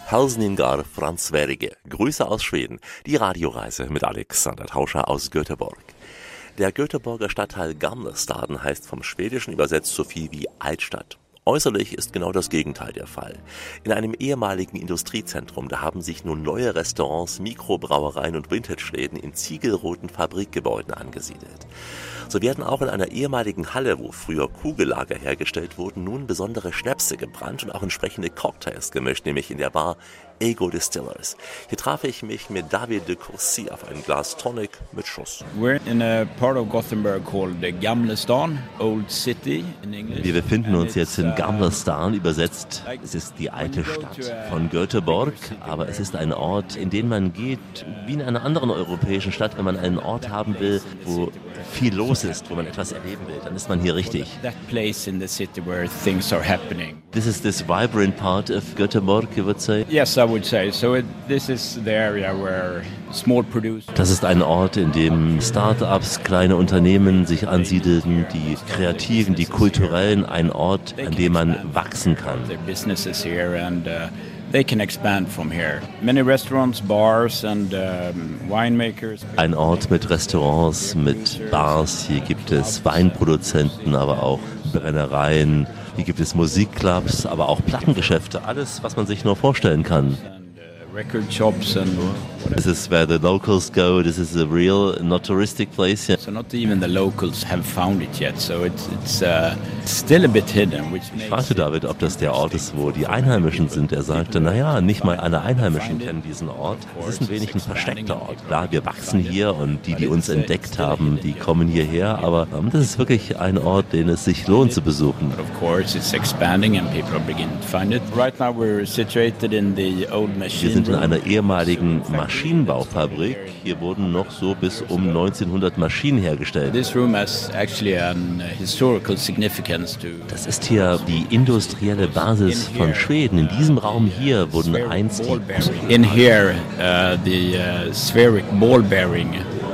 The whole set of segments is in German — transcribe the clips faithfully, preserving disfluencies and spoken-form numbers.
Helsingør från Sverige. Grüße aus Schweden. Die Radioreise mit Alexander Tauscher aus Göteborg. Der Göteborger Stadtteil Gamlestaden heißt vom Schwedischen übersetzt so viel wie Altstadt. Äußerlich ist genau das Gegenteil der Fall. In einem ehemaligen Industriezentrum, da haben sich nun neue Restaurants, Mikrobrauereien und Vintage-Läden in ziegelroten Fabrikgebäuden angesiedelt. So werden auch in einer ehemaligen Halle, wo früher Kugellager hergestellt wurden, nun besondere Schnäpse gebrannt und auch entsprechende Cocktails gemischt, nämlich in der Bar Ego Distillers. Hier traf ich mich mit David de Courcy auf ein Glas Tonic mit Schuss. We're in a part of Gothenburg called the Gamlestan, Old City in English. Wir befinden uns jetzt in Gamlestan, übersetzt. Es ist die alte Stadt von Göteborg, aber es ist ein Ort, in den man geht, wie in einer anderen europäischen Stadt, wenn man einen Ort haben will, wo viel los ist, wo man etwas erleben will, dann ist man hier richtig. That place in the city where things are happening. This is this vibrant part of Göteborg, you would say? Yes, I would say. So it, this is the area where small producers. Das ist ein Ort, in dem Start-ups, kleine Unternehmen sich ansiedeln, die Kreativen, die Kulturellen, ein Ort, an dem man wachsen kann. Their businesses here and uh, they can expand from here. Many restaurants, bars and um, winemakers. Ein Ort mit Restaurants, mit Bars. Hier gibt es Weinproduzenten, aber auch Brennereien. Hier gibt es Musikclubs, aber auch Plattengeschäfte. Alles, was man sich nur vorstellen kann. Record shops and This is where the locals go. This is a real, not touristic place. Yeah. so not even the locals have found it yet. So it's it's uh, still a bit hidden, which Ich makes fragte David, ob das der Ort ist, wo die Einheimischen sind. Er sagte, naja, nicht mal alle Einheimischen kennen diesen Ort. Es ist ein wenig ein versteckter Ort. Klar, wir wachsen hier und die, die uns entdeckt haben, die kommen hierher. Aber ähm, das ist wirklich ein Ort, den es sich lohnt zu besuchen. of course it's expanding and people are beginning to find it. Right now we're situated in the old Wir machine sind in room. einer ehemaligen Maschinenbaufabrik. Hier wurden noch so bis um neunzehnhundert Maschinen hergestellt. This room has actually an uh, historical significance to. Das ist hier die industrielle Basis von Schweden. In diesem Raum hier wurden einst die In here, uh, the uh, spheric ball bearing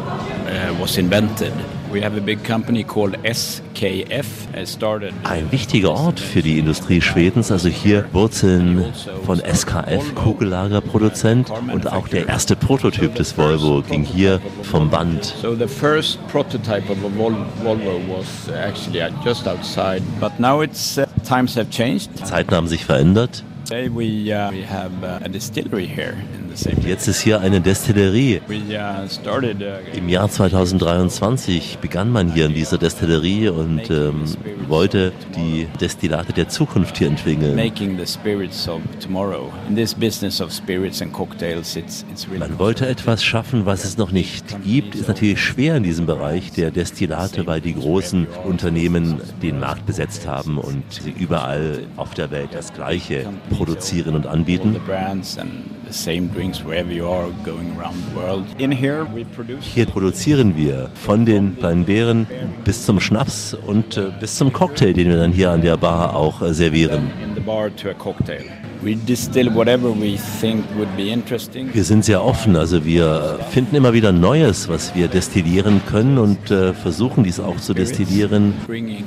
uh, was invented. We have a big company called S K F. It started. Ein wichtiger Ort für die Industrie Schwedens, also hier Wurzeln von S K F, Kugellagerproduzent, und auch der erste Prototyp des Volvo ging hier vom Band. So the first prototype of a Vol- Volvo was actually uh, just outside, but now it's uh, times have changed. Zeiten haben sich verändert. Today we uh, we have uh, a distillery here in the same. Jetzt ist hier eine Destillerie. We uh, started uh, Im Jahr zweitausenddreiundzwanzig begann man hier in dieser Destillerie und ähm, wollte die Destillate der Zukunft hier entwickeln. making the spirits of tomorrow. In this business of spirits and cocktails, it's it's really. Man wollte etwas schaffen, was es noch nicht gibt. Ist natürlich schwer in diesem Bereich der Destillate, weil die großen Unternehmen den Markt besetzt haben und sie überall auf der Welt das Gleiche produzieren und all anbieten. the brands and the same drinks wherever you are going around the world. In here we produce Hier produzieren wir von den kleinen Beeren bis zum Schnaps und äh, bis zum Cocktail, den wir dann hier an der Bar auch äh, servieren. in the bar to a cocktail. We distill whatever we think would be interesting. Wir sind sehr offen, also wir finden immer wieder Neues, was wir destillieren können und äh, versuchen dies auch zu destillieren. Bringing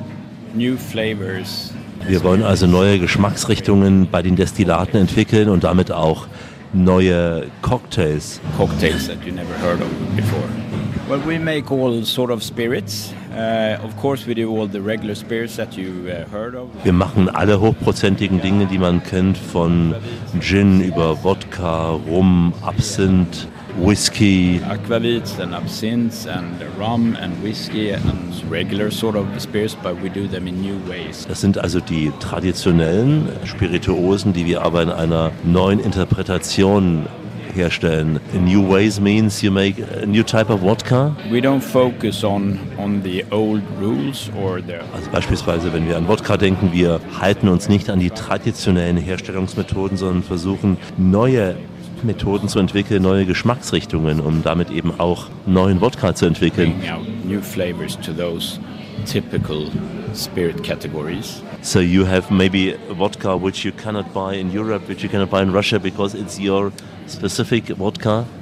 new flavors. Wir wollen also neue Geschmacksrichtungen bei den Destillaten entwickeln und damit auch neue Cocktails. Cocktails that you never heard of before. Well, we make all sort of spirits. Uh, of course, we do all the regular spirits that you uh, heard of. Wir machen alle hochprozentigen Dinge, die man kennt, von Gin über Wodka, Rum, Absinth, Whisky. Aquavits and absinthe and rum and whiskey and regular sort of spirits, but we do them in new ways. Das sind also die traditionellen Spirituosen, die wir aber in einer neuen Interpretation herstellen. In new ways means you make a new type of vodka. We don't focus on on the old rules or the. Also beispielsweise, wenn wir an Wodka denken, wir halten uns nicht an die traditionellen Herstellungsmethoden, sondern versuchen neue Methoden zu entwickeln, neue Geschmacksrichtungen, um damit eben auch neuen Wodka zu entwickeln. Bring out new flavors to those typical spirit categories. So you have maybe a vodka which you cannot buy in Europe, which you cannot buy in Russia because it's your specific vodka.